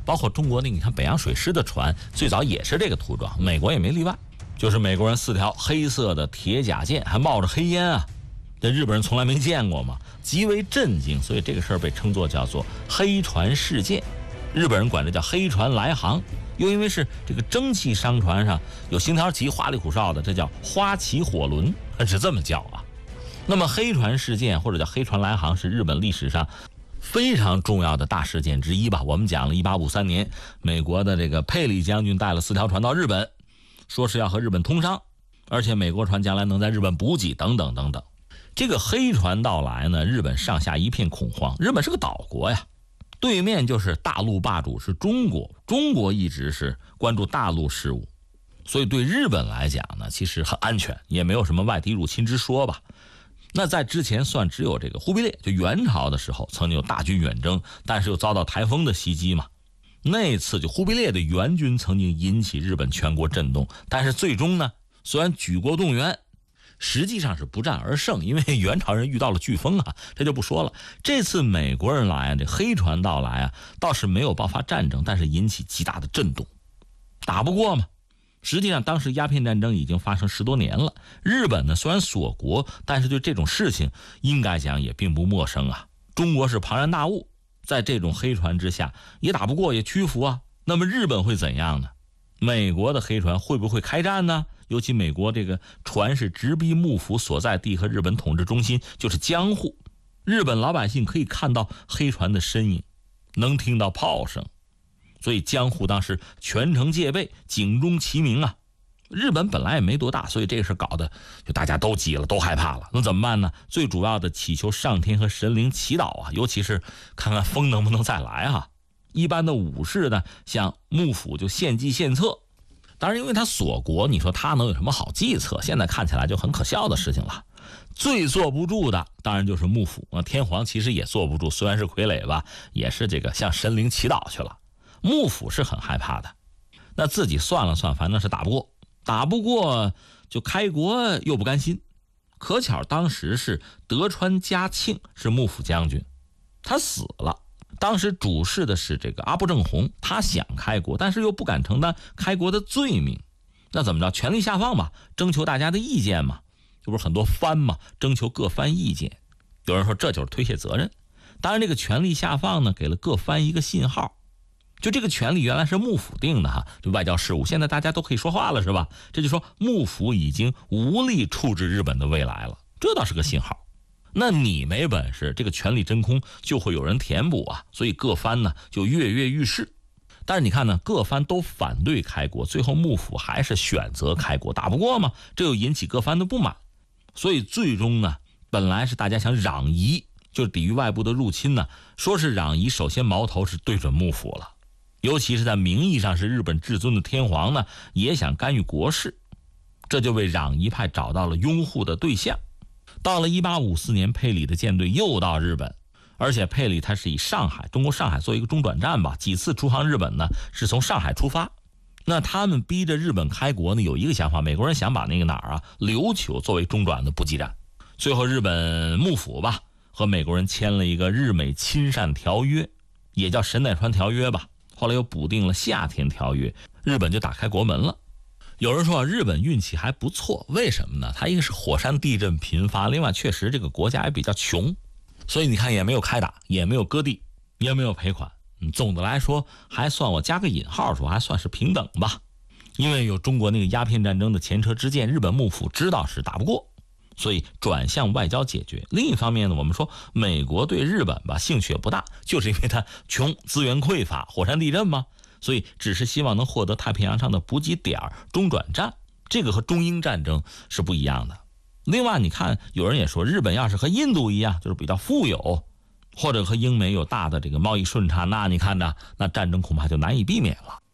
包括中国那个你看北洋水师的船，最早也是这个涂装，美国也没例外。就是美国人4条黑色的铁甲舰，还冒着黑烟啊，这日本人从来没见过嘛，极为震惊，所以这个事儿被称作叫做黑船事件。日本人管这叫黑船来航，又因为是这个蒸汽商船上有星条旗花里胡哨的，这叫花旗火轮，是这么叫啊。那么黑船事件或者叫黑船来航是日本历史上非常重要的大事件之一吧。我们讲了1853年美国的这个佩里将军带了4条船到日本，说是要和日本通商，而且美国船将来能在日本补给等等等等。这个黑船到来呢，日本上下一片恐慌。日本是个岛国呀，对面就是大陆霸主是中国，中国一直是关注大陆事务，所以对日本来讲呢，其实很安全，也没有什么外敌入侵之说吧。那在之前算只有这个忽必烈，就元朝的时候曾经有大军远征，但是又遭到台风的袭击嘛。那次就忽必烈的援军曾经引起日本全国震动，但是最终呢，虽然举国动员，实际上是不战而胜，因为元朝人遇到了飓风啊，这就不说了。这次美国人来，这黑船到来啊，倒是没有爆发战争，但是引起极大的震动，打不过嘛。实际上当时鸦片战争已经发生10多年了，日本呢虽然锁国，但是对这种事情应该讲也并不陌生啊。中国是庞然大物，在这种黑船之下也打不过，也屈服啊。那么日本会怎样呢？美国的黑船会不会开战呢？尤其美国这个船是直逼幕府所在地和日本统治中心，就是江户。日本老百姓可以看到黑船的身影，能听到炮声，所以江户当时全城戒备，警钟齐鸣啊。日本本来也没多大，所以这个事搞得就大家都急了，都害怕了。那怎么办呢？最主要的祈求上天和神灵祈祷啊，尤其是看看风能不能再来啊。一般的武士呢，向幕府就献计献策。当然因为他锁国，你说他能有什么好计策？现在看起来就很可笑的事情了。最坐不住的当然就是幕府，天皇其实也坐不住，虽然是傀儡吧，也是这个向神灵祈祷去了。幕府是很害怕的，那自己算了算，反正是打不过就开国又不甘心。可巧当时是德川家庆是幕府将军，他死了。当时主事的是这个阿部正弘，他想开国，但是又不敢承担开国的罪名。那怎么着？权力下放嘛，征求大家的意见嘛，这不是很多藩嘛，征求各藩意见。有人说这就是推卸责任。当然这个权力下放呢，给了各藩一个信号，就这个权力原来是幕府定的哈，就外交事务，现在大家都可以说话了是吧？这就说幕府已经无力处置日本的未来了，这倒是个信号。那你没本事，这个权力真空就会有人填补啊，所以各藩呢就跃跃欲试。但是你看呢，各藩都反对开国，最后幕府还是选择开国，打不过嘛，这又引起各藩的不满。所以最终呢，本来是大家想攘夷，就是抵御外部的入侵呢，说是攘夷，首先矛头是对准幕府了。尤其是在名义上是日本至尊的天皇呢，也想干预国事，这就为攘夷派找到了拥护的对象。到了1854年，佩里的舰队又到日本，而且佩里他是以上海，中国上海做一个中转站吧，几次出航日本呢是从上海出发。那他们逼着日本开国呢，有一个想法，美国人想把那个琉球作为中转的补给站。最后日本幕府吧和美国人签了一个日美亲善条约，也叫神奈川条约吧，后来又补定了夏田条约，日本就打开国门了。有人说日本运气还不错，为什么呢？它一个是火山地震频发，另外确实这个国家也比较穷，所以你看也没有开打，也没有割地，也没有赔款。总的来说还算，我加个引号说还算是平等吧。因为有中国那个鸦片战争的前车之鉴，日本幕府知道是打不过，所以转向外交解决。另一方面呢，我们说美国对日本吧兴趣也不大，就是因为它穷，资源匮乏，火山地震嘛，所以只是希望能获得太平洋上的补给点、中转站，这个和中英战争是不一样的。另外你看，有人也说日本要是和印度一样，就是比较富有，或者和英美有大的这个贸易顺差，那你看呢，那战争恐怕就难以避免了。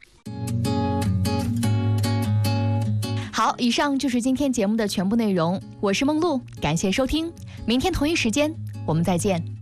好，以上就是今天节目的全部内容，我是梦露，感谢收听，明天同一时间我们再见。